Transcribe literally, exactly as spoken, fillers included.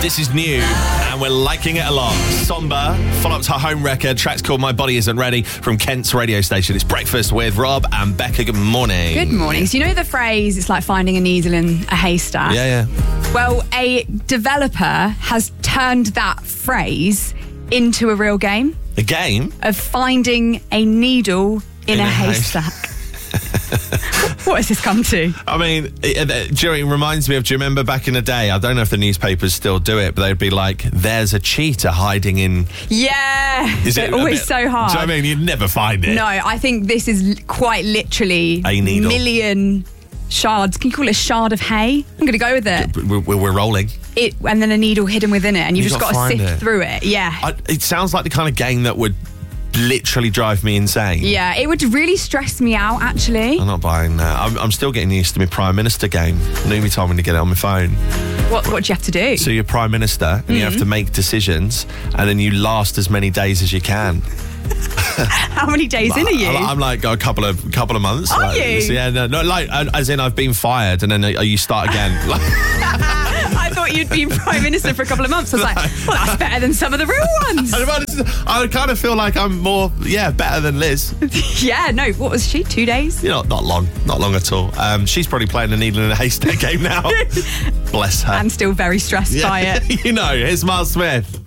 This is new, and we're liking it a lot. Somber, follow up to her home record. Track's called My Body Isn't Ready from Kent's radio station. It's Breakfast with Rob and Becca. Good morning. Good morning. So you know the phrase, it's like finding a needle in a haystack? Yeah, yeah. Well, a developer has turned that phrase into a real game. A game? Of finding a needle in, in a, a haystack. haystack. What has this come to? I mean, it, it, it reminds me of, do you remember back in the day, I don't know if the newspapers still do it, but they'd be like, there's a cheetah hiding in... Yeah, is it always bit, so hard. Do you know what I mean? You'd never find it. No, I think this is quite literally a needle. Million shards. Can you call it a shard of hay? I'm going to go with it. We're, we're rolling. It, and then a needle hidden within it, and you've you just got to sift it. through it. Yeah. I, it sounds like the kind of game that would literally drive me insane. Yeah, it would really stress me out, actually. I'm not buying that. I'm, I'm still getting used to my Prime Minister game. Numi told me to get it on my phone. What What do you have to do? So you're Prime Minister, and mm-hmm. you have to make decisions, and then you last as many days as you can. How many days in are you? I'm like a couple of couple of months. Are like, you? So yeah, no, no, like as in I've been fired, and then you start again. I thought you'd been Prime Minister for a couple of months. I was like, well, that's better than some of the real ones. I kind of feel like I'm more, yeah, better than Liz. Yeah, no, what was she, two days? You know, not long, not long at all. Um, she's probably playing the needle in a haystack game now. Bless her. I'm still very stressed yeah, by it. You know, here's Miles Smith.